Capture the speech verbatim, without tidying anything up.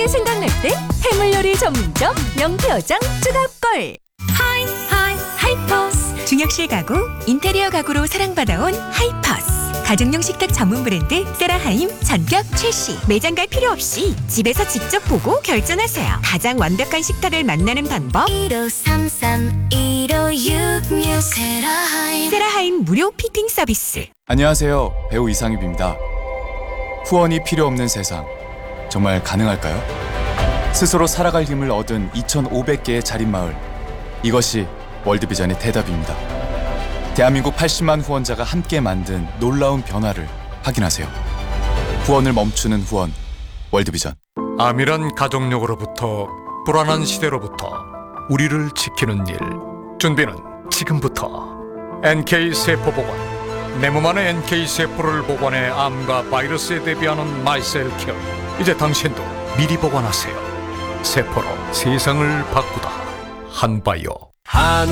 생각날 때 해물요리 전문점 명태어장 추가골. 하이 하이 하이퍼스. 중역실 가구, 인테리어 가구로 사랑받아온 하이퍼스. 가정용 식탁 전문 브랜드 세라하임 전격 출시. 매장 갈 필요 없이 집에서 직접 보고 결정하세요. 가장 완벽한 식탁을 만나는 방법. 일오삼삼 일오육육 세라하임. 세라하임 무료 피팅 서비스. 안녕하세요. 배우 이상엽입니다. 후원이 필요 없는 세상, 정말 가능할까요? 스스로 살아갈 힘을 얻은 이천오백 개의 자립마을, 이것이 월드비전의 대답입니다. 대한민국 팔십만 후원자가 함께 만든 놀라운 변화를 확인하세요. 후원을 멈추는 후원, 월드비전. 암이란 가족력으로부터, 불안한 시대로부터 우리를 지키는 일. 준비는 지금부터. 엔케이 세포보관. 내 몸 안에 엔케이 세포를 보관해 암과 바이러스에 대비하는 마이셀 케어. 이제 당신도 미리 보관하세요. 세포로 세상을 바꾸다. 한바이오.